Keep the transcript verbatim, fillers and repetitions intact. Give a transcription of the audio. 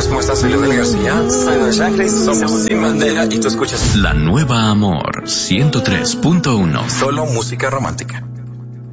buenas, ¿cómo estás? Soy Leonel García. Soy Don Shangri, somos Sin Bandera y tú escuchas La Nueva Amor ciento tres punto uno. Solo música romántica.